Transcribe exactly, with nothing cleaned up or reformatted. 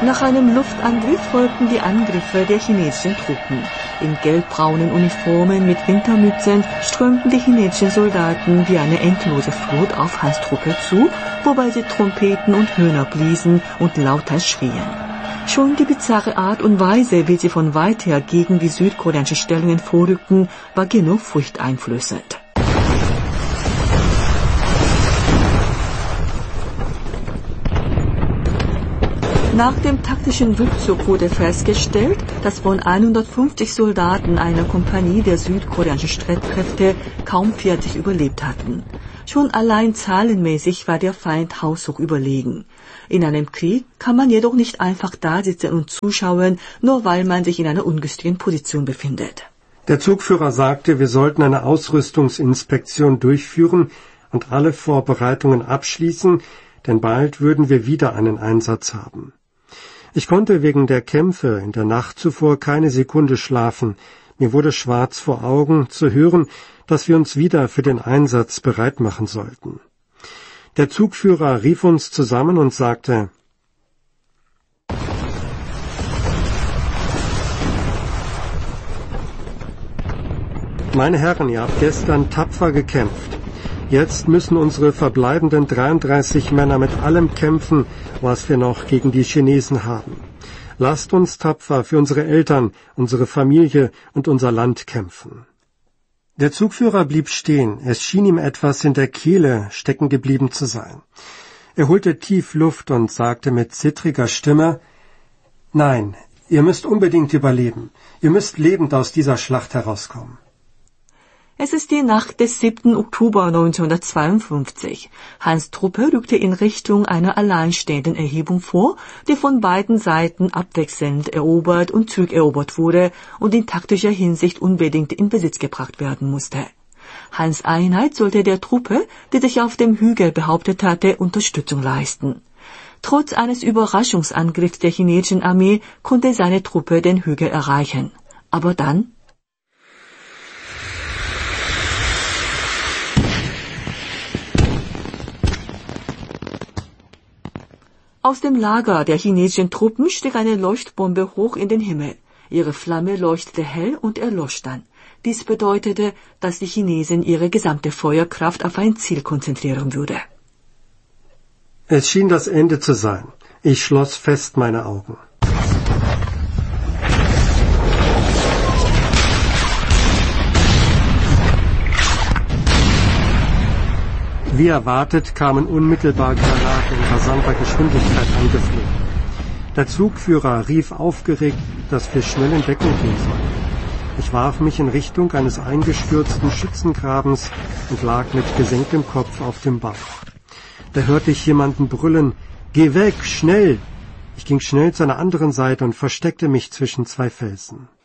Nach einem Luftangriff folgten die Angriffe der chinesischen Truppen. In gelbbraunen Uniformen mit Wintermützen strömten die chinesischen Soldaten wie eine endlose Flut auf Hans' Truppe zu, wobei sie Trompeten und Hörner bliesen und lauter schrien. Schon die bizarre Art und Weise, wie sie von weit her gegen die südkoreanischen Stellungen vorrückten, war genug furchteinflößend. Nach dem taktischen Rückzug wurde festgestellt, dass von hundertfünfzig Soldaten einer Kompanie der südkoreanischen Streitkräfte kaum vierzig überlebt hatten. Schon allein zahlenmäßig war der Feind haushoch überlegen. In einem Krieg kann man jedoch nicht einfach dasitzen und zuschauen, nur weil man sich in einer ungünstigen Position befindet. Der Zugführer sagte, wir sollten eine Ausrüstungsinspektion durchführen und alle Vorbereitungen abschließen, denn bald würden wir wieder einen Einsatz haben. Ich konnte wegen der Kämpfe in der Nacht zuvor keine Sekunde schlafen. Mir wurde schwarz vor Augen, zu hören, dass wir uns wieder für den Einsatz bereit machen sollten. Der Zugführer rief uns zusammen und sagte: Meine Herren, ihr habt gestern tapfer gekämpft. Jetzt müssen unsere verbleibenden dreiunddreißig Männer mit allem kämpfen, was wir noch gegen die Chinesen haben. Lasst uns tapfer für unsere Eltern, unsere Familie und unser Land kämpfen. Der Zugführer blieb stehen. Es schien ihm etwas in der Kehle stecken geblieben zu sein. Er holte tief Luft und sagte mit zittriger Stimme: Nein, ihr müsst unbedingt überleben. Ihr müsst lebend aus dieser Schlacht herauskommen. Es ist die Nacht des siebten Oktober neunzehnhundertzweiundfünfzig. Hans' Truppe rückte in Richtung einer alleinstehenden Erhebung vor, die von beiden Seiten abwechselnd erobert und zurückerobert wurde und in taktischer Hinsicht unbedingt in Besitz gebracht werden musste. Hans' Einheit sollte der Truppe, die sich auf dem Hügel behauptet hatte, Unterstützung leisten. Trotz eines Überraschungsangriffs der chinesischen Armee konnte seine Truppe den Hügel erreichen. Aber dann... Aus dem Lager der chinesischen Truppen stieg eine Leuchtbombe hoch in den Himmel. Ihre Flamme leuchtete hell und erlosch dann. Dies bedeutete, dass die Chinesen ihre gesamte Feuerkraft auf ein Ziel konzentrieren würde. Es schien das Ende zu sein. Ich schloss fest meine Augen. Wie erwartet kamen unmittelbar Granaten in rasanter Geschwindigkeit angeflogen. Der Zugführer rief aufgeregt, dass wir schnell in Deckung gehen sollten. Ich warf mich in Richtung eines eingestürzten Schützengrabens und lag mit gesenktem Kopf auf dem Bauch. Da hörte ich jemanden brüllen: »Geh weg, schnell!« Ich ging schnell zu einer anderen Seite und versteckte mich zwischen zwei Felsen.